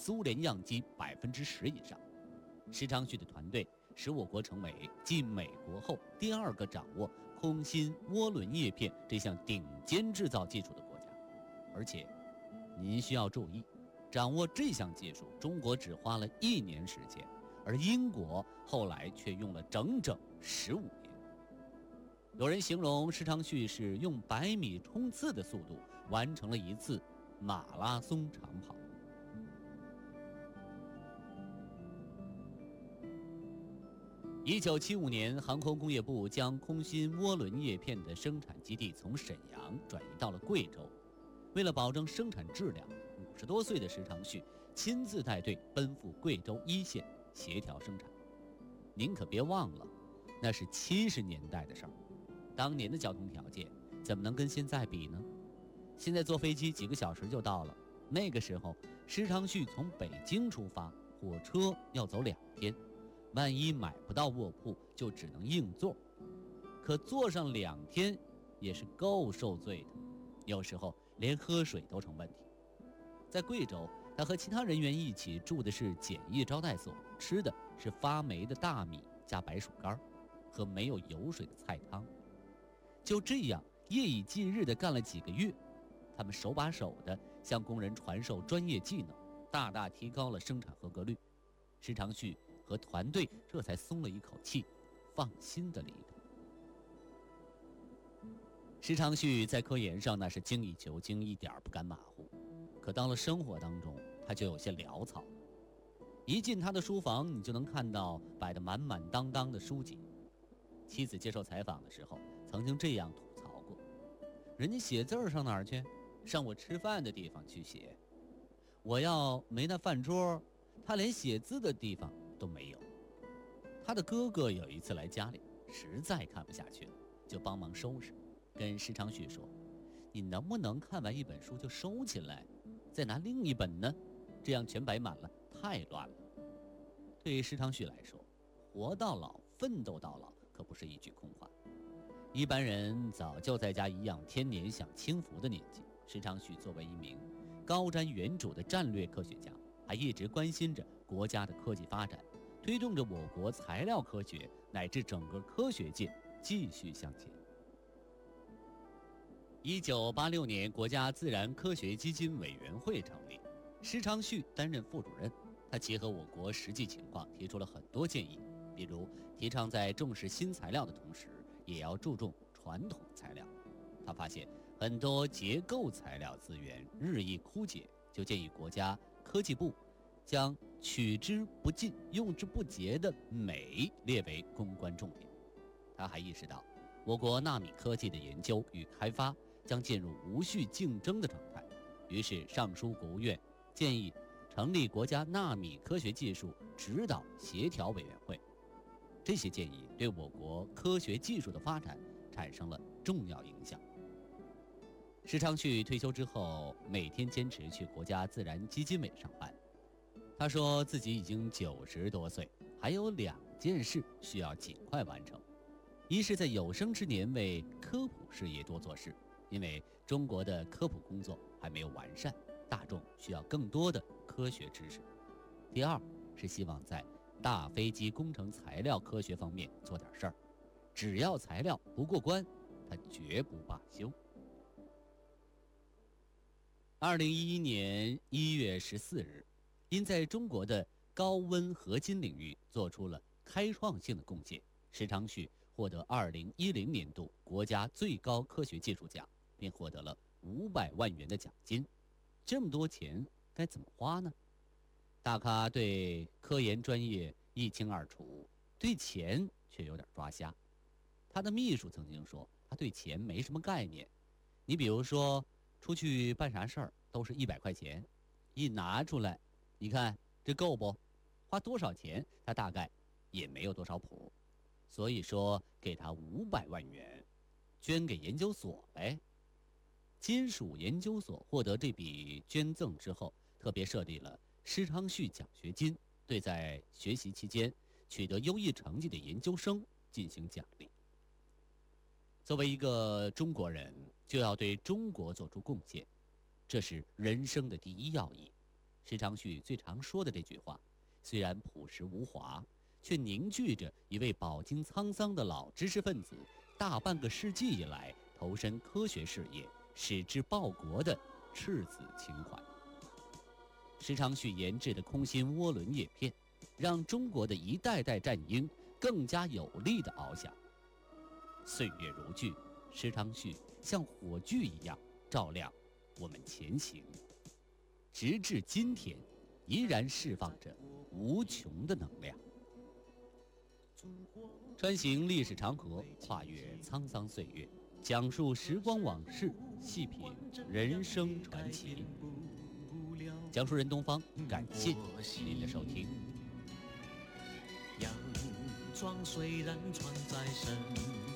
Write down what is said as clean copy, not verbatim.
苏联样机10%以上。石昌旭的团队使我国成为继美国后第2个掌握空心涡轮叶片这项顶尖制造技术的国家。而且您需要注意，掌握这项技术，中国只花了1年时间，而英国后来却用了整整15年。有人形容石昌旭是用100米冲刺的速度完成了一次马拉松长跑。1975年，航空工业部将空心涡轮叶片的生产基地从沈阳转移到了贵州。为了保证生产质量，50多岁的石昌旭亲自带队奔赴贵州1线协调生产。您可别忘了，那是70年代的事儿，当年的交通条件怎么能跟现在比呢？现在坐飞机几个小时就到了，那个时候石昌旭从北京出发，火车要走2天，万一买不到卧铺就只能硬座，可坐上2天也是够受罪的，有时候连喝水都成问题。在贵州，他和其他人员一起住的是简易招待所，吃的是发霉的大米加白薯干和没有油水的菜汤。就这样夜以继日地干了几个月，他们手把手地向工人传授专业技能，大大提高了生产合格率。石昌旭和团队这才松了一口气，放心地离开。石昌旭在科研上那是精益求精，一点不敢马虎，可到了生活当中他就有些潦草了。一进他的书房，你就能看到摆得满满当当的书籍。妻子接受采访的时候曾经这样吐槽过，人家写字上哪儿去？上我吃饭的地方去写。我要没那饭桌，他连写字的地方都没有。他的哥哥有一次来家里，实在看不下去了，就帮忙收拾，跟石昌旭说，你能不能看完一本书就收起来，再拿另一本呢？这样全摆满了，太乱了。对于石昌旭来说，活到老奋斗到老可不是一句空话。一般人早就在家颐养天年享清福的年纪，石昌旭作为一名高瞻远瞩的战略科学家，还一直关心着国家的科技发展，推动着我国材料科学乃至整个科学界继续向前。1986年，国家自然科学基金委员会成立，石昌旭担任副主任。他结合我国实际情况，提出了很多建议，比如提倡在重视新材料的同时，也要注重传统材料。他发现很多结构材料资源日益枯竭，就建议国家科技部将取之不尽、用之不竭的镁列为攻关重点。他还意识到，我国纳米科技的研究与开发将进入无序竞争的状态，于是上书国务院，建议成立国家纳米科学技术指导协调委员会。这些建议对我国科学技术的发展产生了重要影响。石昌旭退休之后，每天坚持去国家自然基金委上班。他说自己已经90多岁，还有2件事需要尽快完成。一是在有生之年为科普事业多做事，因为中国的科普工作还没有完善，大众需要更多的科学知识。第二是希望在大飞机工程材料科学方面做点事儿，只要材料不过关，他绝不罢休。2011年1月14日，因在中国的高温合金领域做出了开创性的贡献，石昌旭获得2010年度国家最高科学技术奖，并获得了500万元的奖金。这么多钱该怎么花呢？大咖对科研专业一清二楚，对钱却有点抓瞎。他的秘书曾经说，他对钱没什么概念。你比如说出去办啥事儿都是100块钱，一拿出来，你看这够不？花多少钱他大概也没有多少谱。所以说给他500万元，捐给研究所呗。金属研究所获得这笔捐赠之后，特别设立了石昌旭奖学金，对在学习期间取得优异成绩的研究生进行奖励。作为一个中国人，就要对中国做出贡献，这是人生的第一要义。 施昌旭最常说的这句话，虽然朴实无华，却凝聚着一位饱经沧桑的老知识分子大半个世纪以来投身科学事业、矢志报国的赤子情怀。施昌旭研制的空心涡轮叶片，让中国的一代代战鹰更加有力地翱翔。岁月如炬，施昌旭像火炬一样照亮我们前行，直至今天，依然释放着无穷的能量。穿行历史长河，跨越沧桑岁月，讲述时光往事，细品人生传奇。讲述人东方，感谢您的收听。 洋装虽然穿在身